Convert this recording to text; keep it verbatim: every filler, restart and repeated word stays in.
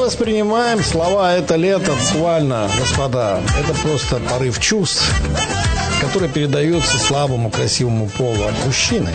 воспринимаем слова «это лето» буквально, господа. Это просто порыв чувств, который передается слабому, красивому полу от мужчины.